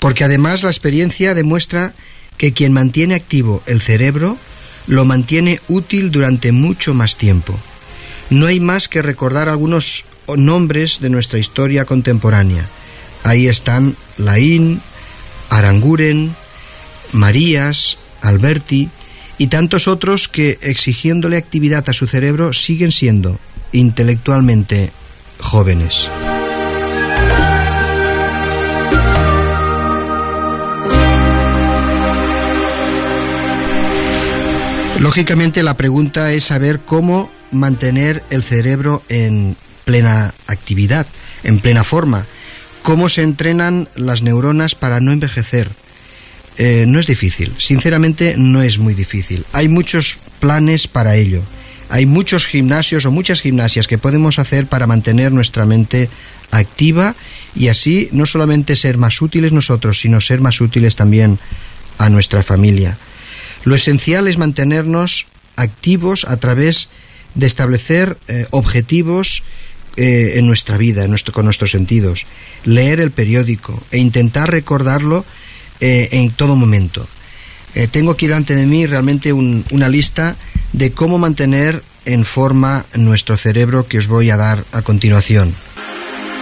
Porque además la experiencia demuestra que quien mantiene activo el cerebro lo mantiene útil durante mucho más tiempo. No hay más que recordar algunos nombres de nuestra historia contemporánea. Ahí están Laín, Aranguren, Marías, Alberti y tantos otros que, exigiéndole actividad a su cerebro, siguen siendo intelectualmente jóvenes. Lógicamente la pregunta es saber cómo mantener el cerebro en plena actividad, en plena forma. ¿Cómo se entrenan las neuronas para no envejecer? No es difícil, sinceramente no es muy difícil. Hay muchos planes para ello. Hay muchos gimnasios o muchas gimnasias que podemos hacer para mantener nuestra mente activa y así no solamente ser más útiles nosotros, sino ser más útiles también a nuestra familia. Lo esencial es mantenernos activos a través de establecer objetivos en nuestra vida, con nuestros sentidos, leer el periódico e intentar recordarlo en todo momento. Tengo aquí delante de mí realmente una lista de cómo mantener en forma nuestro cerebro que os voy a dar a continuación.